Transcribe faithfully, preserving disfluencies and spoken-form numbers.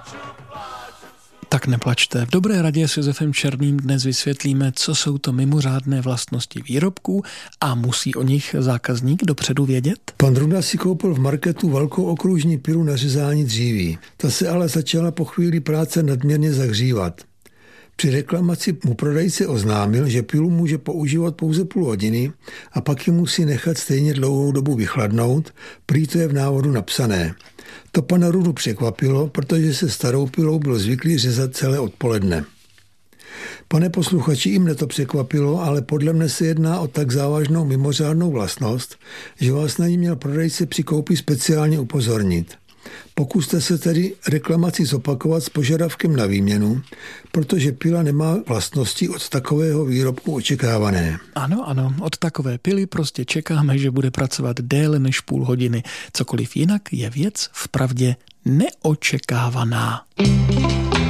Tak neplačte. V Dobré radě s Josefem Černým dnes vysvětlíme, co jsou to mimořádné vlastnosti výrobků a musí o nich zákazník dopředu vědět? Pan Druda si koupil v marketu velkou okružní pilu na řezání dříví. Ta se ale začala po chvíli práce nadměrně zahřívat. Při reklamaci mu prodejce oznámil, že pilu může používat pouze půl hodiny a pak ji musí nechat stejně dlouhou dobu vychladnout, prý to je v návodu napsané. To pana Rudu překvapilo, protože se starou pilou byl zvyklý řezat celé odpoledne. Pane posluchači, i mne to překvapilo, ale podle mne se jedná o tak závažnou mimořádnou vlastnost, že vás na ní měl prodejce při koupi speciálně upozornit. Pokuste se tedy reklamaci zopakovat s požadavkem na výměnu, protože pila nemá vlastnosti od takového výrobku očekávané. Ano, ano, od takové pily prostě čekáme, že bude pracovat déle než půl hodiny. Cokoliv jinak je věc vpravdě neočekávaná.